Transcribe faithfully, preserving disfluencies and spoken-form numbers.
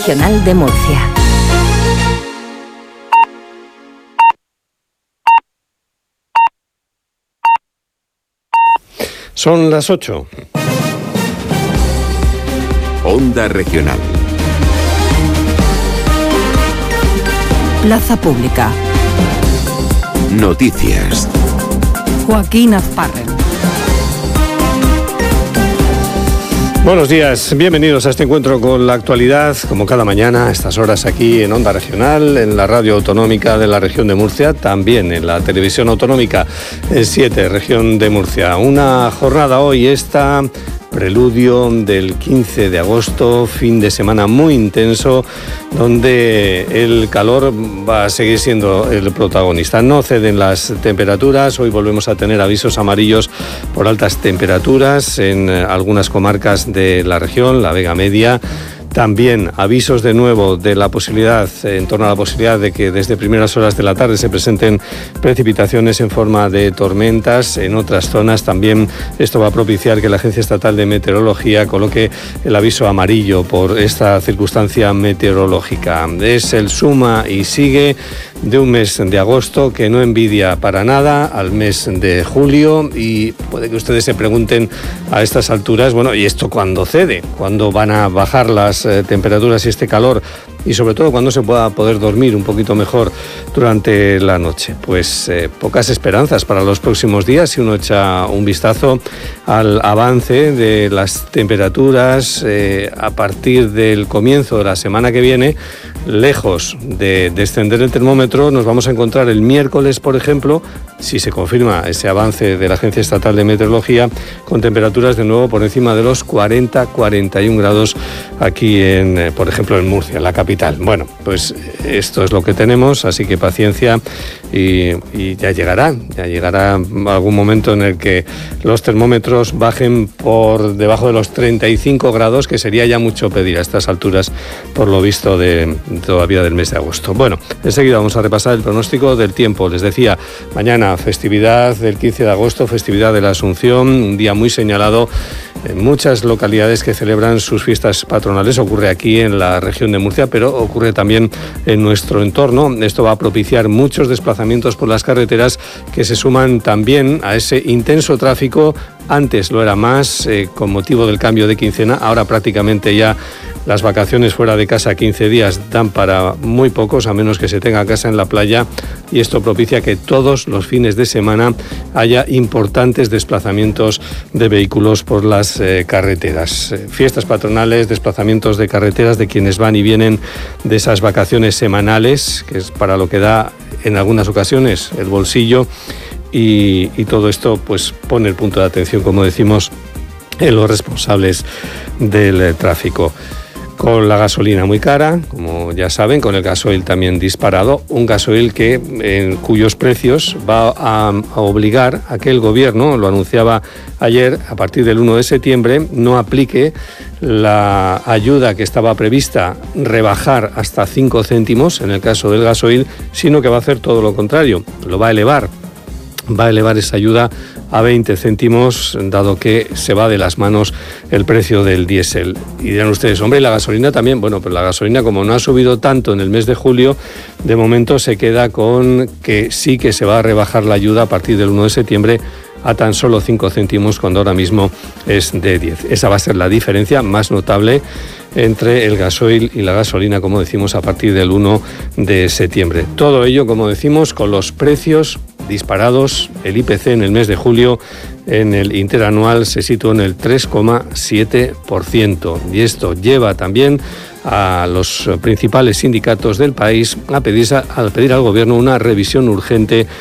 Regional de Murcia. Son las ocho. Onda Regional. Plaza Pública. Noticias. Joaquín Azparren. Buenos días, bienvenidos a este encuentro con la actualidad, como cada mañana, a estas horas aquí en Onda Regional, en la radio autonómica de la región de Murcia, también en la televisión autonómica en siete, región de Murcia. Una jornada hoy esta, preludio del quince de agosto, fin de semana muy intenso, donde el calor va a seguir siendo el protagonista. No ceden las temperaturas, hoy volvemos a tener avisos amarillos por altas temperaturas en algunas comarcas de la región, la Vega Media. También avisos de nuevo de la posibilidad, en torno a la posibilidad de que desde primeras horas de la tarde se presenten precipitaciones en forma de tormentas. En otras zonas también esto va a propiciar que la Agencia Estatal de Meteorología coloque el aviso amarillo por esta circunstancia meteorológica. Es el suma y sigue de un mes de agosto que no envidia para nada al mes de julio, y puede que ustedes se pregunten a estas alturas, bueno, ¿y esto cuándo cede? ¿Cuándo van a bajar las eh, temperaturas y este calor? Y sobre todo, ¿cuándo se pueda poder dormir un poquito mejor durante la noche? Pues eh, pocas esperanzas para los próximos días si uno echa un vistazo al avance de las temperaturas eh, a partir del comienzo de la semana que viene. Lejos de descender el termómetro, nos vamos a encontrar el miércoles, por ejemplo, si se confirma ese avance de la Agencia Estatal de Meteorología, con temperaturas de nuevo por encima de los cuarenta a cuarenta y un grados aquí, en, por ejemplo, en Murcia, en la capital. Bueno, pues esto es lo que tenemos, así que paciencia y, y ya llegará, ya llegará algún momento en el que los termómetros bajen por debajo de los treinta y cinco grados, que sería ya mucho pedir a estas alturas, por lo visto de todavía del mes de agosto. Bueno, enseguida vamos a repasar el pronóstico del tiempo. Les decía, mañana festividad del quince de agosto, festividad de la Asunción, un día muy señalado en muchas localidades que celebran sus fiestas patronales. Ocurre aquí en la región de Murcia, pero ocurre también en nuestro entorno. Esto va a propiciar muchos desplazamientos por las carreteras que se suman también a ese intenso tráfico. Antes lo era más eh, con motivo del cambio de quincena, ahora prácticamente ya las vacaciones fuera de casa, quince días, dan para muy pocos, a menos que se tenga casa en la playa, y esto propicia que todos los fines de semana haya importantes desplazamientos de vehículos por las eh, carreteras. Eh, fiestas patronales, desplazamientos de carreteras de quienes van y vienen de esas vacaciones semanales, que es para lo que da en algunas ocasiones el bolsillo, y, y todo esto pues pone el punto de atención, como decimos, en los responsables del eh, tráfico. Con la gasolina muy cara, como ya saben, con el gasoil también disparado, un gasoil que en cuyos precios va a, a obligar a que el gobierno, lo anunciaba ayer, a partir del uno de septiembre, no aplique la ayuda que estaba prevista, rebajar hasta cinco céntimos en el caso del gasoil, sino que va a hacer todo lo contrario, lo va a elevar. Va a elevar esa ayuda a veinte céntimos, dado que se va de las manos el precio del diésel. Y dirán ustedes, hombre, ¿y la gasolina también? Bueno, pues la gasolina, como no ha subido tanto en el mes de julio, de momento se queda con que sí que se va a rebajar la ayuda a partir del uno de septiembre a tan solo cinco céntimos, cuando ahora mismo es de diez. Esa va a ser la diferencia más notable entre el gasoil y la gasolina, como decimos, a partir del uno de septiembre. Todo ello, como decimos, con los precios disparados. El I P C en el mes de julio en el interanual se situó en el tres coma siete por ciento, y esto lleva también a los principales sindicatos del país a pedir, a pedir al gobierno una revisión urgente